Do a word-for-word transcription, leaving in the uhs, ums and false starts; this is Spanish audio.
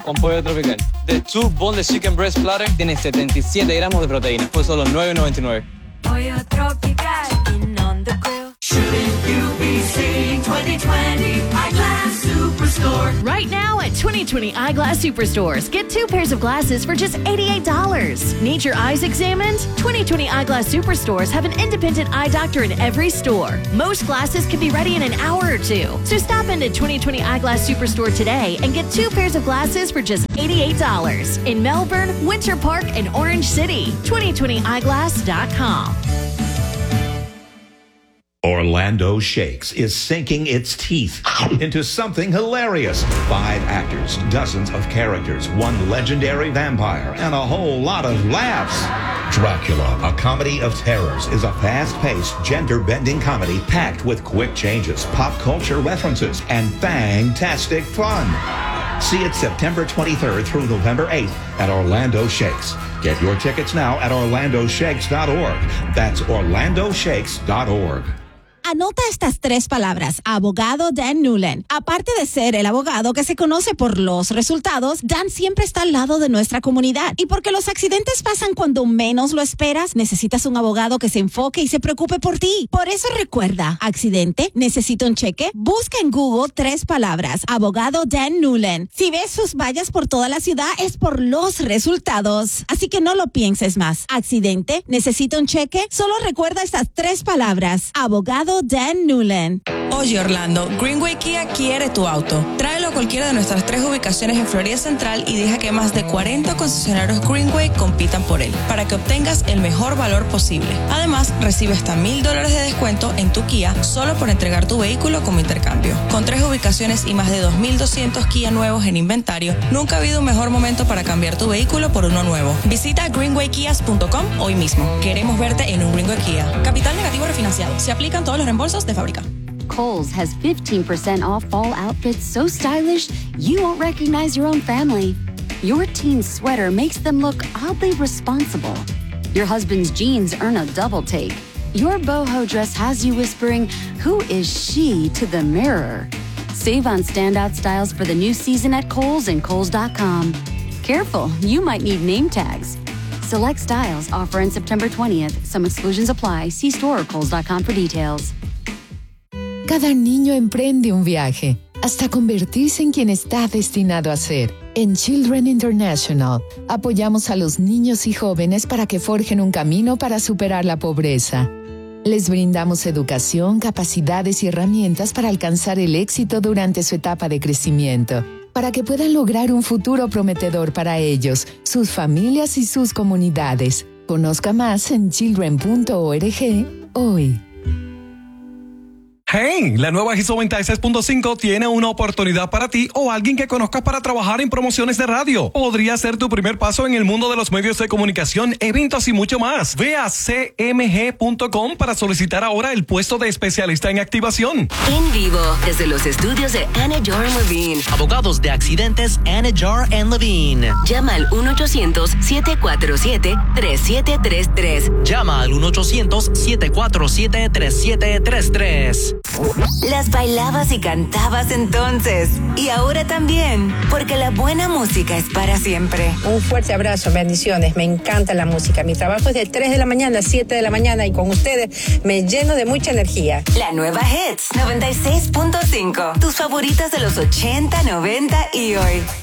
con pollo tropical. The Two Boneless Chicken Breast Platter tiene setenta y siete gramos de proteína por solo nueve noventa y nueve. Pollo tropical in on the grill. Shouldn't you be seeing twenty twenty Eyeglass Superstore? Right now at twenty twenty Eyeglass Superstores, get two pairs of glasses for just eighty-eight dollars. Need your eyes examined? twenty twenty Eyeglass Superstores have an independent eye doctor in every store. Most glasses can be ready in an hour or two. So stop into twenty twenty Eyeglass Superstore today and get two pairs of glasses for just eighty-eight dollars in Melbourne, Winter Park, and Orange City. twenty twenty eyeglass dot com. Orlando Shakes is sinking its teeth into something hilarious. Five actors, dozens of characters, one legendary vampire, and a whole lot of laughs. Dracula, a comedy of terrors, is a fast-paced, gender-bending comedy packed with quick changes, pop culture references, and fantastic fun. See it September twenty-third through November eighth at Orlando Shakes. Get your tickets now at orlando shakes dot org. That's orlando shakes dot org. Anota estas tres palabras. Abogado Dan Newland. Aparte de ser el abogado que se conoce por los resultados, Dan siempre está al lado de nuestra comunidad. Y porque los accidentes pasan cuando menos lo esperas, necesitas un abogado que se enfoque y se preocupe por ti. Por eso recuerda, accidente, necesito un cheque. Busca en Google tres palabras. Abogado Dan Newland. Si ves sus vallas por toda la ciudad, es por los resultados. Así que no lo pienses más. Accidente, necesito un cheque. Solo recuerda estas tres palabras. Abogado Dan Newland. Oye, Orlando, Greenway Kia quiere tu auto. Tráelo a cualquiera de nuestras tres ubicaciones en Florida Central y deja que más de cuarenta concesionarios Greenway compitan por él, para que obtengas el mejor valor posible. Además, recibe hasta mil dólares de descuento en tu Kia solo por entregar tu vehículo como intercambio. Con tres ubicaciones y más de dos mil doscientos Kia nuevos en inventario, nunca ha habido un mejor momento para cambiar tu vehículo por uno nuevo. Visita greenway kias punto com hoy mismo. Queremos verte en un Greenway Kia. Capital negativo refinanciado. Se aplican todos los reembolsos de fábrica. Kohl's has fifteen percent off fall outfits so stylish you won't recognize your own family. Your teen's sweater makes them look oddly responsible. Your husband's jeans earn a double take. Your boho dress has you whispering, "Who is she?" to the mirror. Save on standout styles for the new season at Kohl's and Kohl's dot com. Careful, you might need name tags. Select styles offer on September twentieth. Some exclusions apply. See store or Kohl's dot com for details. Cada niño emprende un viaje hasta convertirse en quien está destinado a ser. En Children International, apoyamos a los niños y jóvenes para que forjen un camino para superar la pobreza. Les brindamos educación, capacidades y herramientas para alcanzar el éxito durante su etapa de crecimiento, para que puedan lograr un futuro prometedor para ellos, sus familias y sus comunidades. Conozca más en children punto org hoy. Hey, la nueva Hits noventa y seis punto cinco tiene una oportunidad para ti o alguien que conozcas para trabajar en promociones de radio. Podría ser tu primer paso en el mundo de los medios de comunicación, eventos y mucho más. Ve a c m g punto com para solicitar ahora el puesto de especialista en activación. En vivo, desde los estudios de Anidjar and Levine. Abogados de accidentes Anidjar and Levine. Llama al uno ochocientos, siete cuatro siete, tres siete tres tres. Llama al uno ochocientos, siete cuatro siete, tres siete tres tres. Las bailabas y cantabas entonces, y ahora también, porque la buena música es para siempre. Un fuerte abrazo, bendiciones, me encanta la música. Mi trabajo es de tres de la mañana a siete de la mañana y con ustedes me lleno de mucha energía. La nueva Hits noventa y seis punto cinco, tus favoritas de los ochenta, noventa y hoy.